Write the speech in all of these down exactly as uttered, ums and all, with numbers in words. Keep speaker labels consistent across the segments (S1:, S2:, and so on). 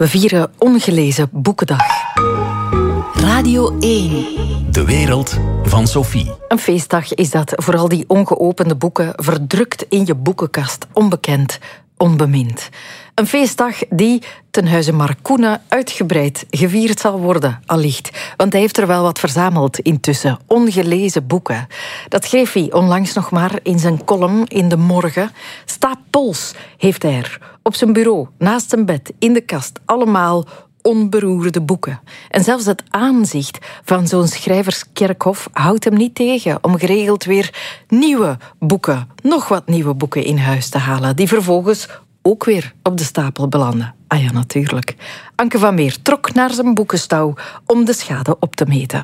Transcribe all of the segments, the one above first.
S1: We vieren Ongelezen Boekendag. Radio één.
S2: De wereld van Sophie.
S1: Een feestdag is dat voor al die ongeopende boeken, verdrukt in je boekenkast, onbekend, onbemind. Een feestdag die ten huize Marcoene uitgebreid gevierd zal worden, allicht. Want hij heeft er wel wat verzameld intussen. Ongelezen boeken. Dat schreef hij onlangs nog maar in zijn column in De Morgen. Stapels heeft hij er. Op zijn bureau, naast zijn bed, in de kast. Allemaal onberoerde boeken. En zelfs het aanzicht van zo'n schrijverskerkhof houdt hem niet tegen om geregeld weer nieuwe boeken, nog wat nieuwe boeken in huis te halen, die vervolgens ook weer op de stapel belanden. Ah ja, natuurlijk. Anke van Meer trok naar zijn boekenstouw om de schade op te meten.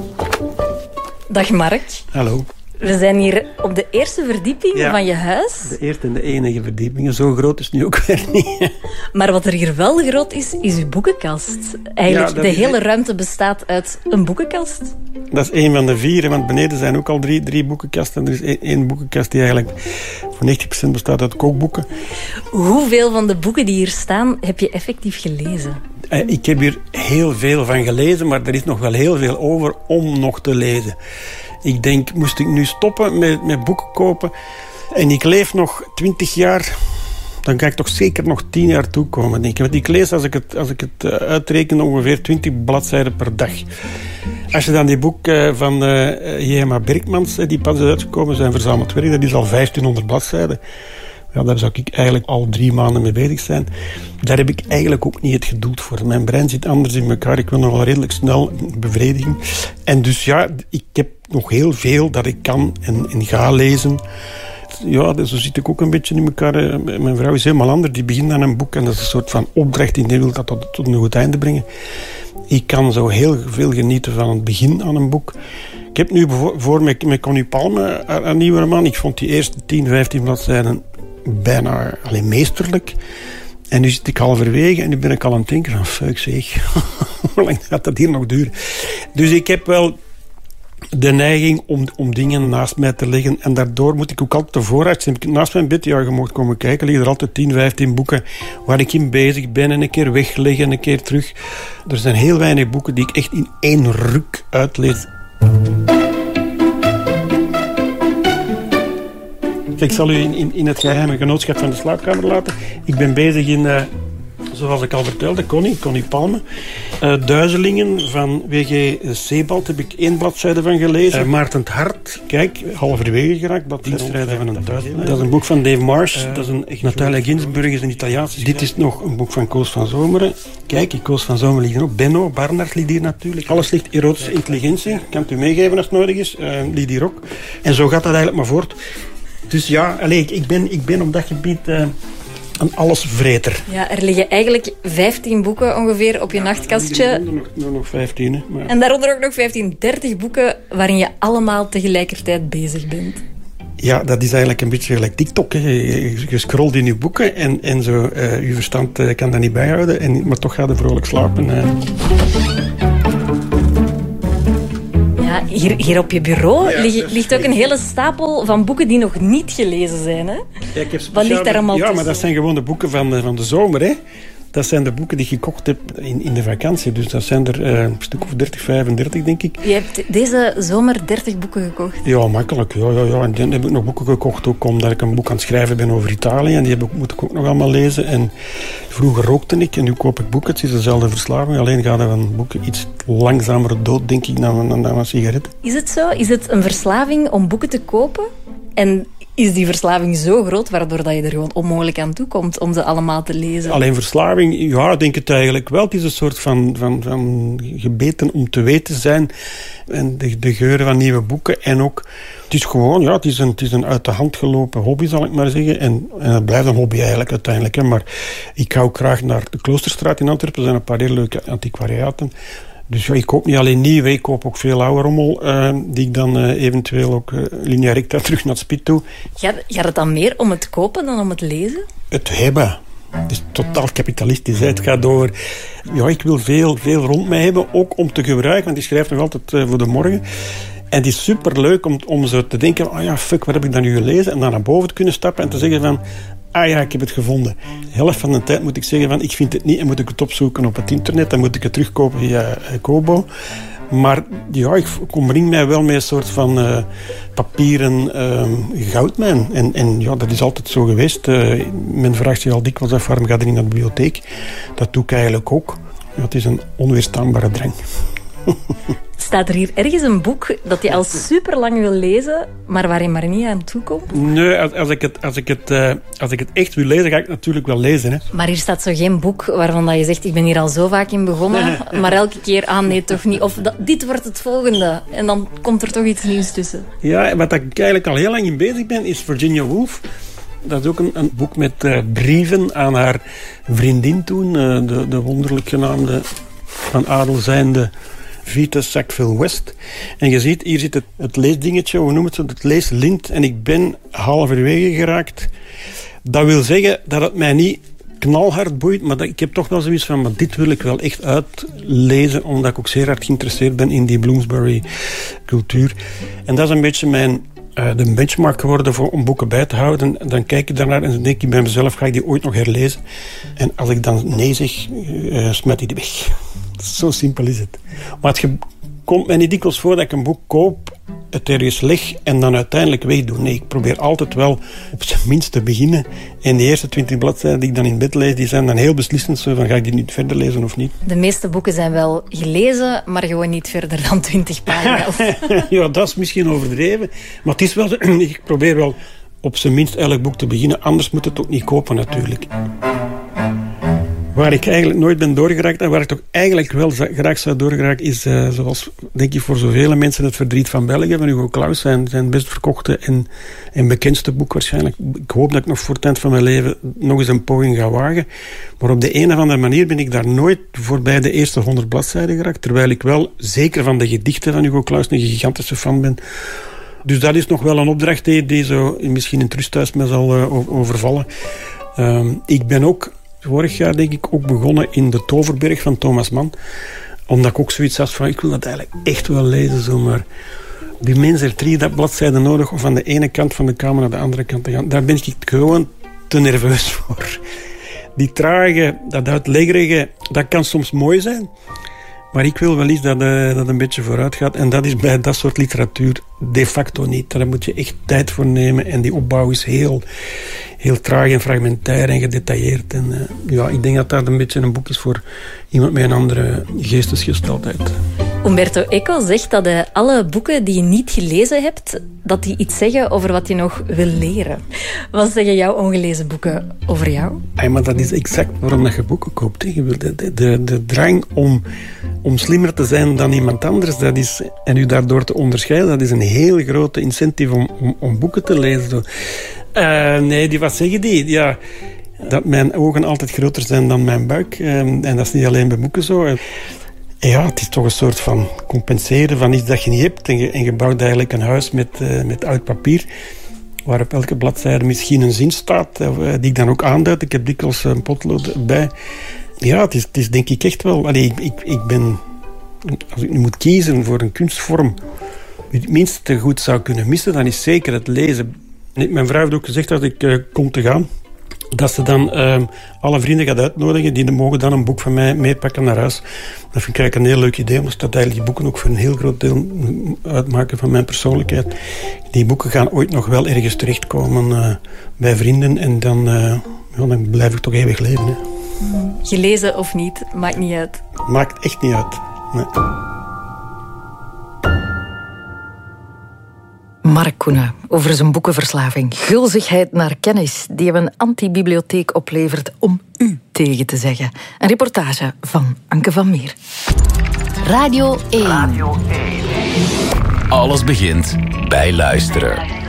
S1: Dag Mark.
S3: Hallo.
S1: We zijn hier op de eerste verdieping
S3: ja,
S1: van je huis.
S3: De eerste en de enige verdieping. Zo groot is het nu ook weer niet.
S1: Maar wat er hier wel groot is, is uw boekenkast. Eigenlijk,
S3: ja,
S1: de
S3: is
S1: hele
S3: een...
S1: ruimte bestaat uit een boekenkast.
S3: Dat is één van de vier, want beneden zijn ook al drie, drie boekenkasten. Er is één, één boekenkast die eigenlijk voor negentig procent bestaat uit kookboeken.
S1: Hoeveel van de boeken die hier staan, heb je effectief gelezen?
S3: Ik heb hier heel veel van gelezen, maar er is nog wel heel veel over om nog te lezen. Ik denk, moest ik nu stoppen met, met boeken kopen en ik leef nog twintig jaar, dan kan ik toch zeker nog tien jaar toekomen, denk ik. Want ik lees, als ik het, als ik het uitreken, ongeveer twintig bladzijden per dag. Als je dan die boek van uh, J M A Berkmans, die pas is uitgekomen, zijn verzameld werk, dat is al vijftienhonderd bladzijden. Ja, daar zou ik eigenlijk al drie maanden mee bezig zijn. Daar heb ik eigenlijk ook niet het geduld voor. Mijn brein zit anders in elkaar. Ik wil nog wel redelijk snel bevrediging. En dus ja, ik heb nog heel veel dat ik kan en, en ga lezen. Ja, zo zit ik ook een beetje in elkaar. Mijn vrouw is helemaal anders. Die begint aan een boek en dat is een soort van opdracht. Die wil dat tot, tot een goed einde brengen. Ik kan zo heel veel genieten van het begin aan een boek. Ik heb nu voor met, met Connie Palme een nieuwe roman. Ik vond die eerste tien, vijftien bladzijden bijna alleen meesterlijk. En nu zit ik halverwege en nu ben ik al aan het denken van fuck zeg, hoe lang gaat dat hier nog duren? Dus ik heb wel de neiging om, om dingen naast mij te leggen en daardoor moet ik ook altijd de vooruit. Heb ik naast mijn bed, ja, je mocht komen kijken, liggen er altijd tien, vijftien boeken waar ik in bezig ben en een keer wegleggen en een keer terug. Er zijn heel weinig boeken die ik echt in één ruk uitlees. Ik zal u in, in, in het geheime genootschap van de slaapkamer laten. Ik ben bezig in, uh, zoals ik al vertelde, Connie, Connie Palme. Uh, Duizelingen van W G Sebald heb ik één bladzijde van gelezen. Uh, Maarten het Hart, kijk, halverwege geraakt. Dat Dienstrijden van een duizelaar. Dat is een boek van Dave Marsh. Uh, dat is een echt Natalia Ginsburg, is een Italiaanse. Dit is nog een boek van Koos van Zomeren. Kijk, in Koos van Zomeren ligt er ook. Benno, Barnard ligt hier natuurlijk. Alles ligt erotische intelligentie. Kan het u meegeven als het nodig is. Uh, ligt hier ook. En zo gaat dat eigenlijk maar voort. Dus ja, allez, ik, ben, ik ben op dat gebied uh, een allesvreter.
S1: Ja, er liggen eigenlijk vijftien boeken ongeveer op je ja, nachtkastje.
S3: Er nog, nog, nog vijftien. Hè, maar...
S1: En daaronder ook nog vijftien, dertig boeken waarin je allemaal tegelijkertijd bezig bent.
S3: Ja, dat is eigenlijk een beetje gelijk TikTok. Hè. Je, je scrolt in je boeken en, en zo, uh, je verstand uh, kan dat niet bijhouden. En, maar toch gaat je vrolijk slapen. Uh.
S1: Hier, hier op je bureau ja, ligt, ligt ook een hele stapel van boeken die nog niet gelezen zijn. Hè?
S3: Ja, ik heb
S1: Wat ligt daar allemaal
S3: Ja,
S1: tussen?
S3: maar dat zijn gewoon de boeken van de, van de zomer. Hè. Dat zijn de boeken die ik gekocht heb in, in de vakantie. Dus dat zijn er uh, een stuk of dertig, vijfendertig, denk ik.
S1: Je hebt deze zomer dertig boeken gekocht?
S3: Ja, makkelijk. Ja, ja, ja. En dan heb ik nog boeken gekocht, ook omdat ik een boek aan het schrijven ben over Italië. En die heb ik, moet ik ook nog allemaal lezen. En vroeger rookte ik en nu koop ik boeken. Het is dezelfde verslaving. Alleen gaat er van boeken iets langzamer dood, denk ik, dan, dan, dan een sigaret.
S1: Is het zo? Is het een verslaving om boeken te kopen? En is die verslaving zo groot, waardoor dat je er gewoon onmogelijk aan toe komt om ze allemaal te lezen?
S3: Alleen verslaving, ja, ik denk het eigenlijk wel. Het is een soort van, van, van gebeten om te weten zijn. En de, de geuren van nieuwe boeken. En ook, het is gewoon, ja, het is een, het is een uit de hand gelopen hobby, zal ik maar zeggen. En, en het blijft een hobby eigenlijk uiteindelijk. Hè. Maar ik ga ook graag naar de Kloosterstraat in Antwerpen. Er zijn een paar heel leuke antiquariaten. Dus ja, ik koop niet alleen nieuwe, ik koop ook veel oude rommel, uh, die ik dan uh, eventueel ook uh, linea recta terug naar het spit toe.
S1: Gaat, gaat het dan meer om het kopen dan om het lezen?
S3: Het hebben. Het is totaal kapitalistisch. Hè. Het gaat over... Ja, ik wil veel, veel rond mij hebben, ook om te gebruiken, want ik schrijf nog altijd uh, voor de morgen. En het is superleuk om, om zo te denken, oh ja, fuck, wat heb ik dan nu gelezen? En dan naar boven te kunnen stappen en te zeggen van... ah ja, ik heb het gevonden. De helft van de tijd moet ik zeggen van, ik vind het niet en moet ik het opzoeken op het internet. Dan moet ik het terugkopen via Kobo. Maar ja, ik omring mij wel met een soort van uh, papieren uh, goudmijn. En, en ja, dat is altijd zo geweest. Uh, men vraagt zich al dikwijls af, waarom ga je niet naar de bibliotheek? Dat doe ik eigenlijk ook. Ja, het is een onweerstaanbare drang.
S4: Staat er hier ergens een boek dat je al super lang wil lezen, maar waar je maar niet aan toe komt?
S3: Nee, als, als, ik, het, als, ik, het, uh, als ik het echt wil lezen, ga ik het natuurlijk wel lezen. Hè.
S4: Maar hier staat zo geen boek waarvan dat je zegt, ik ben hier al zo vaak in begonnen, maar elke keer, ah nee, toch niet. Of dat, dit wordt het volgende. En dan komt er toch iets nieuws tussen.
S3: Ja, wat ik eigenlijk al heel lang in bezig ben, is Virginia Woolf. Dat is ook een, een boek met uh, brieven aan haar vriendin toen, uh, de, de wonderlijk genaamde, van adel zijnde Vita Sackville West. En je ziet, hier zit het, het leesdingetje, hoe noemen het, het leeslint. En ik ben halverwege geraakt. Dat wil zeggen dat het mij niet knalhard boeit, maar dat, ik heb toch wel zoiets van, maar dit wil ik wel echt uitlezen, omdat ik ook zeer hard geïnteresseerd ben in die Bloomsbury-cultuur. En dat is een beetje mijn uh, de benchmark geworden voor, om boeken bij te houden. En dan kijk ik daarnaar en dan denk ik bij mezelf, ga ik die ooit nog herlezen? En als ik dan nee zeg, uh, smijt ik die weg. Zo simpel is het. Maar het komt mij niet dikwijls voor dat ik een boek koop, het ergens leg en dan uiteindelijk wegdoe. Nee, ik probeer altijd wel op zijn minst te beginnen. En de eerste twintig bladzijden die ik dan in bed lees, die zijn dan heel beslissend. Zo van, ga ik die niet verder lezen of niet?
S4: De meeste boeken zijn wel gelezen, maar gewoon niet verder dan twintig pagina's.
S3: Ja, dat is misschien overdreven. Maar het is wel zo, ik probeer wel op zijn minst elk boek te beginnen. Anders moet het ook niet kopen natuurlijk. Waar ik eigenlijk nooit ben doorgeraakt en waar ik toch eigenlijk wel graag zou doorgeraken is, uh, zoals denk ik voor zoveel mensen, Het Verdriet van België van Hugo Claus, zijn, zijn best verkochte en, en bekendste boek waarschijnlijk. Ik hoop dat ik nog voor het eind van mijn leven nog eens een poging ga wagen. Maar op de een of andere manier ben ik daar nooit voorbij de eerste honderd bladzijden geraakt, terwijl ik wel zeker van de gedichten van Hugo Claus een gigantische fan ben. Dus dat is nog wel een opdracht die, die zo misschien in het rusthuis me zal uh, overvallen. Um, ik ben ook vorig jaar denk ik ook begonnen in De Toverberg van Thomas Mann. Omdat ik ook zoiets had van, ik wil dat eigenlijk echt wel lezen. Zo, maar die mensen er drie bladzijden nodig om van de ene kant van de kamer naar de andere kant te gaan. Daar ben ik gewoon te nerveus voor. Die trage, dat uitleggerige, dat kan soms mooi zijn. Maar ik wil wel eens dat uh, dat een beetje vooruit gaat. En dat is bij dat soort literatuur de facto niet. Daar moet je echt tijd voor nemen. En die opbouw is heel, heel traag en fragmentair en gedetailleerd. En uh, ja, ik denk dat dat een beetje een boek is voor iemand met een andere geestesgesteldheid.
S4: Umberto Eco zegt dat uh, alle boeken die je niet gelezen hebt, dat die iets zeggen over wat je nog wil leren. Wat zeggen jouw ongelezen boeken over jou?
S3: Ja, maar dat is exact waarom je boeken koopt. De, de, de, de drang om, om slimmer te zijn dan iemand anders, dat is, en u daardoor te onderscheiden, dat is een heel grote incentive om, om, om boeken te lezen. Uh, nee, die, wat zeggen die? Ja, dat mijn ogen altijd groter zijn dan mijn buik. Uh, en dat is niet alleen bij boeken zo. Uh, Ja, het is toch een soort van compenseren van iets dat je niet hebt. En je, en je bouwt eigenlijk een huis met, uh, met oud papier, waar op elke bladzijde misschien een zin staat, uh, die ik dan ook aanduid. Ik heb dikwijls een potlood bij. Ja, het is, het is denk ik echt wel... Allee, ik, ik, ik ben... Als ik nu moet kiezen voor een kunstvorm die het minste goed zou kunnen missen, dan is zeker het lezen. Mijn vrouw heeft ook gezegd dat ik uh, kom te gaan, dat ze dan uh, alle vrienden gaat uitnodigen. Die mogen dan een boek van mij meepakken naar huis. Dat vind ik eigenlijk een heel leuk idee. Omdat dat eigenlijk die boeken ook voor een heel groot deel uitmaken van mijn persoonlijkheid. Die boeken gaan ooit nog wel ergens terechtkomen uh, bij vrienden. En dan, uh, ja, dan blijf ik toch eeuwig leven. Hè.
S4: Gelezen of niet, maakt niet uit.
S3: Maakt echt niet uit. Nee.
S1: Mark Koenen over zijn boekenverslaving. Gulzigheid naar kennis die hem een antibibliotheek oplevert om u tegen te zeggen. Een reportage van Anke van Meer.
S2: Radio één. Radio één. Alles begint bij luisteren.